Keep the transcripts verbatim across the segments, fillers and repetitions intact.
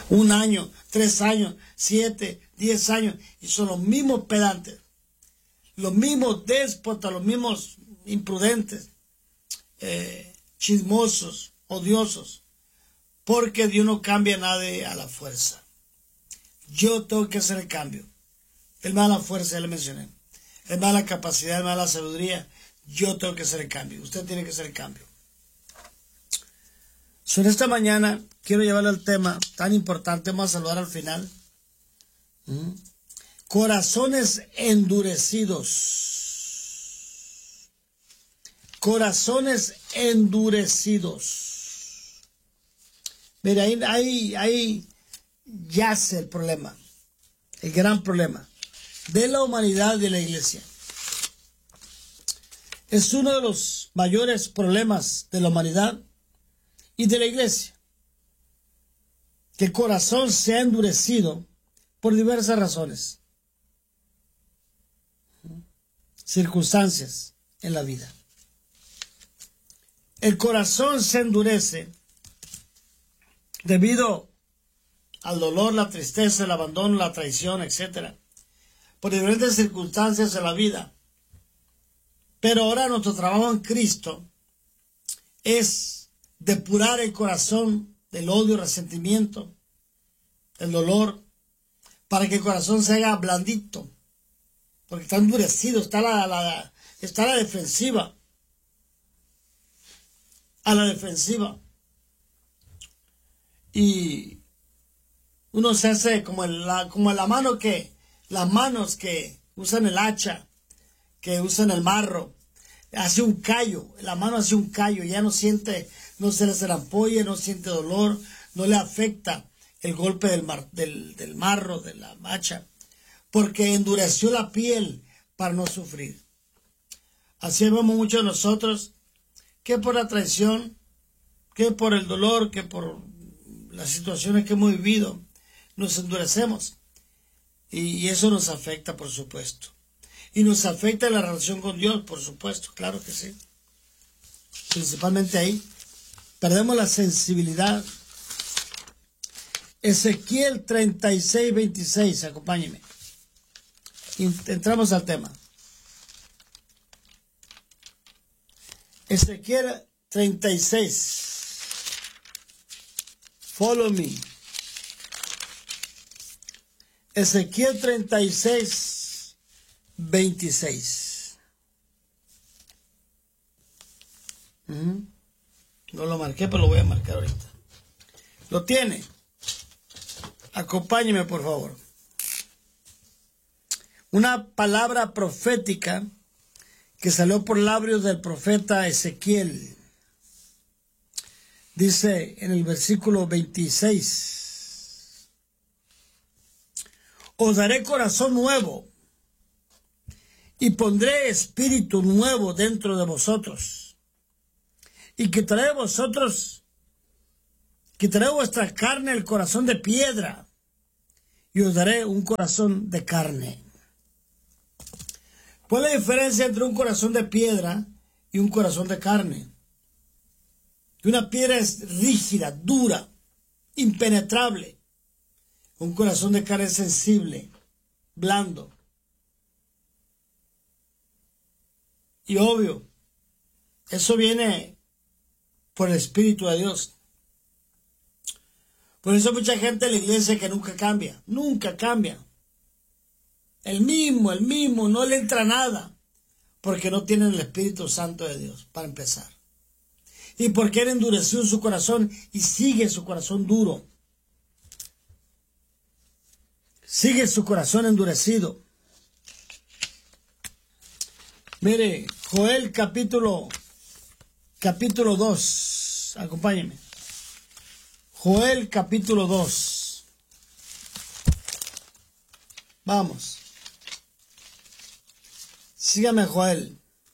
Un año, tres años, siete, diez años, y son los mismos pedantes, los mismos déspotas, los mismos imprudentes, eh, chismosos, odiosos, porque Dios no cambia a nadie a la fuerza. Yo tengo que hacer el cambio. Él me da la fuerza, ya le mencioné. Él me da la capacidad, él me da la sabiduría. Yo tengo que hacer el cambio. Usted tiene que hacer el cambio. So, en esta mañana quiero llevarle al tema tan importante. Vamos a saludar al final. ¿Mm? Corazones endurecidos. Corazones endurecidos. Mira, ahí, ahí, ahí yace el problema. El gran problema de la humanidad y de la iglesia. Es uno de los mayores problemas de la humanidad y de la iglesia, que el corazón se ha endurecido por diversas razones, circunstancias en la vida. El corazón se endurece debido al dolor, la tristeza, el abandono, la traición, etcétera, por diferentes circunstancias en la vida. Pero ahora nuestro trabajo en Cristo es depurar el corazón del odio, resentimiento, el dolor, para que el corazón se haga blandito, porque está endurecido, está a la, la, está a la defensiva, a la defensiva. Y uno se hace como, el, la, como la mano que, las manos que usan el hacha, que usan el marro, hace un callo, la mano hace un callo, ya no siente, no se le hace la ampolla, no siente dolor, no le afecta el golpe del, mar, del, del marro, de la hacha, porque endureció la piel para no sufrir. Así vemos muchos de nosotros, que por la traición, que por el dolor, que por las situaciones que hemos vivido, nos endurecemos. Y eso nos afecta, por supuesto. Y nos afecta la relación con Dios, por supuesto, claro que sí. Principalmente ahí. Perdemos la sensibilidad. Ezequiel treinta y seis, veintiséis, acompáñeme. Entramos al tema. Ezequiel treinta y seis. Follow me. Ezequiel treinta y seis, veintiséis. Uh-huh. No lo marqué, pero lo voy a marcar ahorita. ¿Lo tiene? Acompáñeme, por favor. Una palabra profética que salió por labios del profeta Ezequiel. Dice en el versículo veintiséis. Os daré corazón nuevo y pondré espíritu nuevo dentro de vosotros. Y quitaré de vosotros, quitaré de vuestra carne el corazón de piedra y os daré un corazón de carne. ¿Cuál es la diferencia entre un corazón de piedra y un corazón de carne? Una piedra es rígida, dura, impenetrable. Un corazón de carne es sensible, blando. Y obvio, eso viene por el Espíritu de Dios. Por eso mucha gente en la iglesia que nunca cambia, nunca cambia. El mismo, el mismo, no le entra nada, porque no tienen el Espíritu Santo de Dios, para empezar. Y porque él endureció su corazón y sigue su corazón duro. Sigue su corazón endurecido. Mire, Joel capítulo, capítulo dos. Acompáñenme. Joel capítulo dos. Vamos. Sígame, Joel.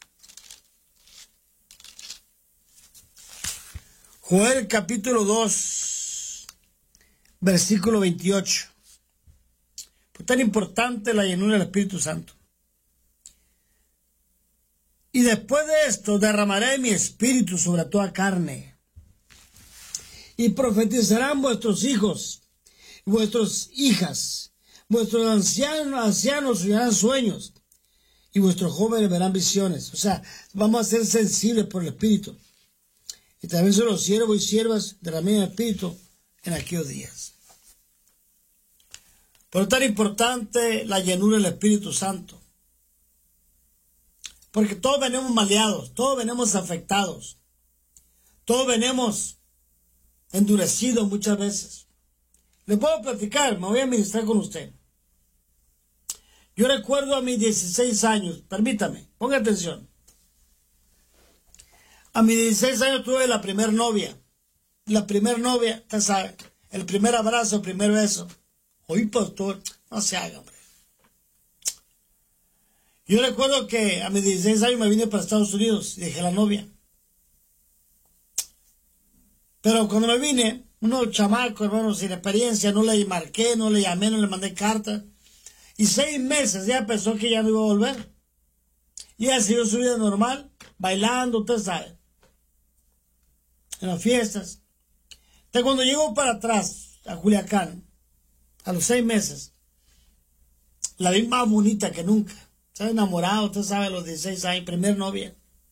Joel capítulo dos, versículo veintiocho. Por tan importante la llenura del Espíritu Santo. Y después de esto derramaré mi espíritu sobre toda carne. Y profetizarán vuestros hijos, y vuestras hijas, vuestros ancianos, ancianos verán sueños, y vuestros jóvenes verán visiones. O sea, vamos a ser sensibles por el Espíritu. Y también son los siervos y siervas de la misma Espíritu en aquellos días. Por eso es tan importante la llenura del Espíritu Santo. Porque todos venimos maleados, todos venimos afectados, todos venimos endurecidos muchas veces. Le puedo platicar, me voy a ministrar con usted. Yo recuerdo a mis dieciséis años, permítame, ponga atención. A mis dieciséis años tuve la primer novia. La primer novia, usted sabe, el primer abrazo, el primer beso. Oye, pastor, no se haga, hombre. Yo recuerdo que a mis dieciséis años me vine para Estados Unidos y dejé la novia. Pero cuando me vine, unos chamacos, hermanos, sin experiencia, no le marqué, no le llamé, no le mandé carta. Y seis meses ya pensó que ya no iba a volver. Y ella siguió su vida normal, bailando, usted sabe, en las fiestas. Entonces cuando llegó para atrás a Culiacán, a los seis meses, la vi más bonita que nunca. Estaba enamorado, usted sabe, a los dieciséis años, primer novia.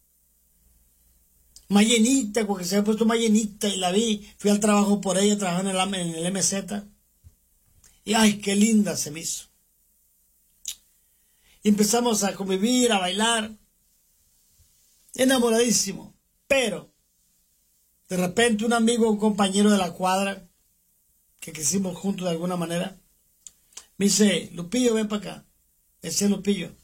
Más llenita, porque se había puesto más llenita y la vi. Fui al trabajo por ella, trabajando en el, en el M Z. Y ay, qué linda se me hizo. Y empezamos a convivir, a bailar. Enamoradísimo. Pero, de repente un amigo, un compañero de la cuadra, que quisimos juntos de alguna manera, me dice, Lupillo, ven para acá. Ese es Lupillo.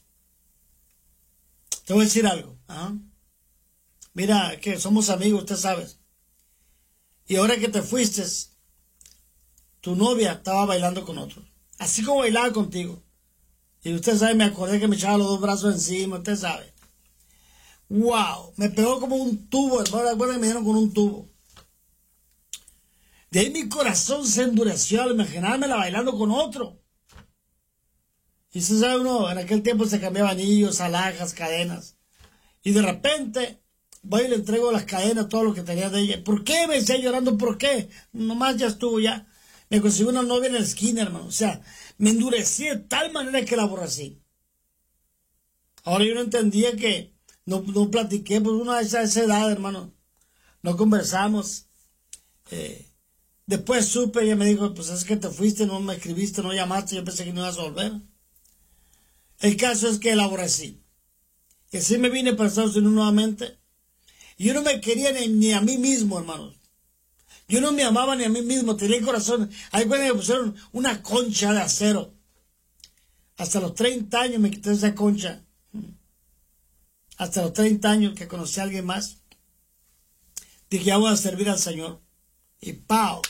Te voy a decir algo. ¿Ah? Mira, que somos amigos, usted sabe. Y ahora que te fuiste, tu novia estaba bailando con otro. Así como bailaba contigo. Y usted sabe, me acordé que me echaba los dos brazos encima, usted sabe. ¡Wow! Me pegó como un tubo, hermano. Recuerda que me dieron con un tubo. De ahí mi corazón se endureció al imaginármela bailando con otro. Y se sabe uno, en aquel tiempo se cambiaba anillos, alhajas, cadenas. Y de repente, voy y le entrego las cadenas, todo lo que tenía de ella. ¿Por qué? Me decía llorando, ¿por qué? Nomás ya estuvo ya. Me conseguí una novia en la esquina, hermano. O sea, me endurecí de tal manera que la aborrecí. Ahora yo no entendía que no, no platiqué, pues uno a esa, esa edad, hermano. No conversamos. Eh, después supe, ella me dijo, pues es que te fuiste, no me escribiste, no llamaste, yo pensé que no ibas a volver. El caso es que la aborrecí. Y así me vine para Estados Unidos nuevamente. Y yo no me quería ni, ni a mí mismo, hermanos. Yo no me amaba ni a mí mismo, tenía el corazón. Ahí cuando me pusieron una concha de acero. Hasta los treinta años me quité esa concha. Hasta los treinta años que conocí a alguien más. Dije, ya voy a servir al Señor. Y ¡pau!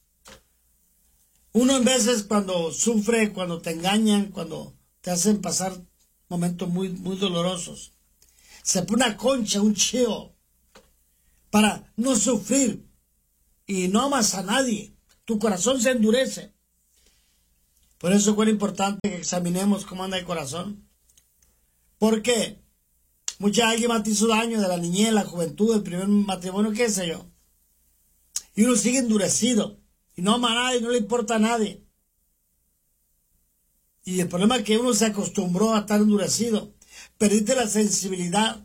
Uno en veces cuando sufre, cuando te engañan, cuando te hacen pasar momentos muy, muy dolorosos, se pone una concha, un chill, para no sufrir. Y no amas a nadie. Tu corazón se endurece. Por eso es muy importante que examinemos cómo anda el corazón. Porque mucha alguien más te hizo daño de la niñez, la juventud, el primer matrimonio, qué sé yo. Y uno sigue endurecido. Y no ama a nadie, no le importa a nadie. Y el problema es que uno se acostumbró a estar endurecido. Perdiste la sensibilidad.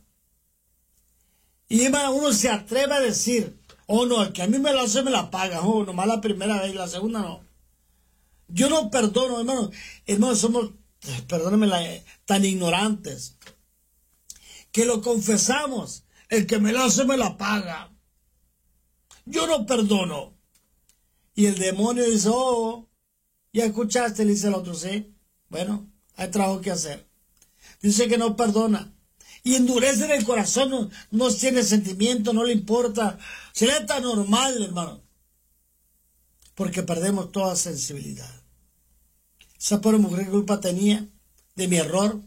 Y uno se atreve a decir, oh no, el que a mí me lo hace me la paga. Oh, nomás la primera vez, la segunda no. Yo no perdono, hermano. Hermanos, somos, perdónenme, la, tan ignorantes. Que lo confesamos. El que me lo hace me la paga. Yo no perdono. Y el demonio dice, oh, ya escuchaste, le dice el otro, sí. Bueno, hay trabajo que hacer. Dice que no perdona. Y endurece en el corazón, no, no tiene sentimiento, no le importa. Sería tan normal, hermano. Porque perdemos toda sensibilidad. Esa pobre mujer, ¿qué culpa tenía de mi error?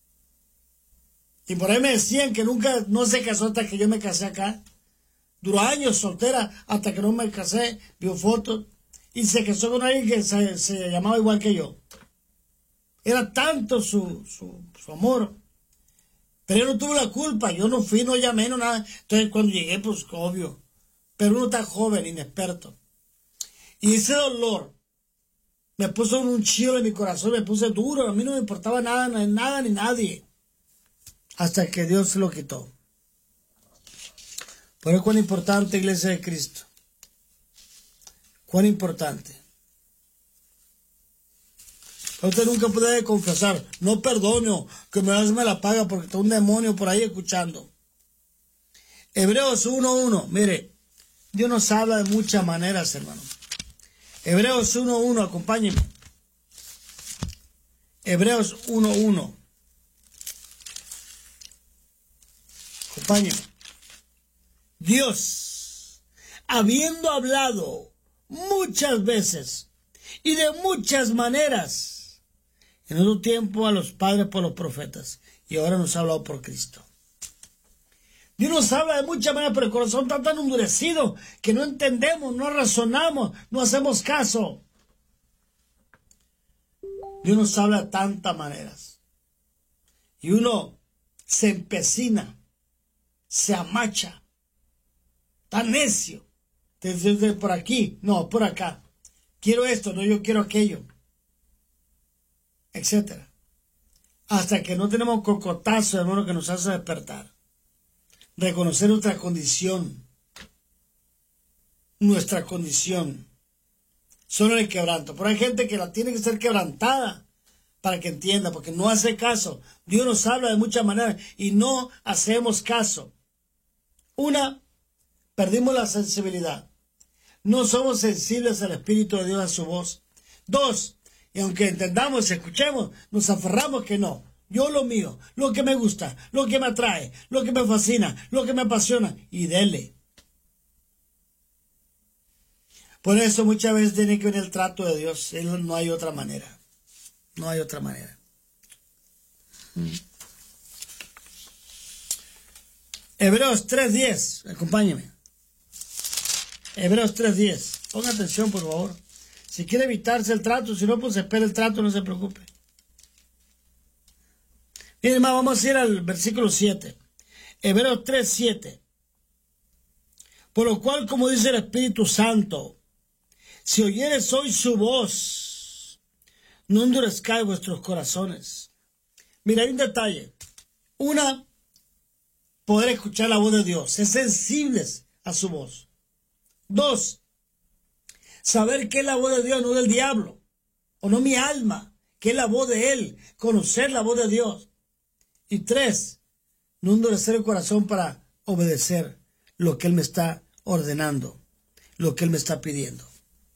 Y por ahí me decían que nunca, no se casó hasta que yo me casé acá. Duró años soltera hasta que no me casé, vio fotos. Y se casó con alguien que se, se llamaba igual que yo. Era tanto su, su, su amor. Pero yo no tuve la culpa, yo no fui, no llamé, no nada. Entonces cuando llegué, pues obvio. Pero uno está joven, inexperto. Y ese dolor Me puso un chilo en mi corazón, me puse duro, a mí no me importaba nada, nada ni nadie. Hasta que Dios se lo quitó. Por eso cuán importante, iglesia de Cristo. Cuán importante. Usted nunca puede confesar, no perdono, que me das me la paga porque está un demonio por ahí escuchando. Hebreos uno uno, mire, Dios nos habla de muchas maneras, hermano. Hebreos uno uno, acompáñenme. Hebreos uno uno. Acompáñenme. Dios, habiendo hablado muchas veces y de muchas maneras, en otro tiempo a los padres por los profetas, y ahora nos ha hablado por Cristo. Dios nos habla de muchas maneras, pero el corazón está tan endurecido que no entendemos, no razonamos, no hacemos caso. Dios nos habla de tantas maneras. Y uno se empecina, se amacha, está necio. Te dice por aquí, no, por acá. Quiero esto, no, yo quiero aquello. Etcétera. Hasta que no tenemos cocotazo, hermano, que nos hace despertar. Reconocer nuestra condición. Nuestra condición. Solo el quebranto. Pero hay gente que la tiene que ser quebrantada para que entienda, porque no hace caso. Dios nos habla de muchas maneras y no hacemos caso. Una, perdimos la sensibilidad. No somos sensibles al Espíritu de Dios, a su voz. Dos, y aunque entendamos y escuchemos, nos aferramos que no. Yo lo mío, lo que me gusta, lo que me atrae, lo que me fascina, lo que me apasiona, y dele. Por eso muchas veces tiene que venir el trato de Dios. No hay otra manera. No hay otra manera. Mm. Hebreos tres diez, acompáñeme. Hebreos tres diez. Ponga atención, por favor. Si quiere evitarse el trato, si no, pues espere el trato, no se preocupe. Bien, hermano, vamos a ir al versículo siete. Hebreos tres siete. Por lo cual, como dice el Espíritu Santo, si oyeres hoy su voz, no endurezcáis vuestros corazones. Mira, hay un detalle. Una, poder escuchar la voz de Dios, ser sensibles a su voz. Dos, saber que es la voz de Dios, no del diablo, o no mi alma, que es la voz de Él, conocer la voz de Dios. Y tres, no endurecer el corazón para obedecer lo que Él me está ordenando, lo que Él me está pidiendo.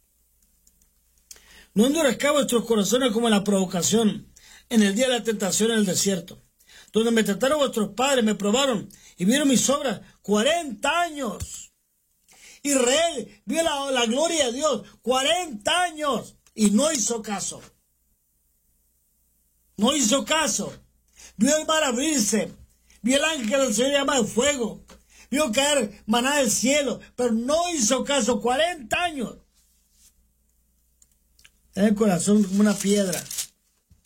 No endurezca vuestros corazones como en la provocación, en el día de la tentación en el desierto, donde me trataron vuestros padres, me probaron y vieron mis obras cuarenta años. Israel vio la, la gloria de Dios cuarenta años y no hizo caso. No hizo caso. Vio el mar abrirse, vio el ángel del Señor llamado fuego, vio caer maná del cielo, pero no hizo caso. cuarenta años. En el corazón como una piedra.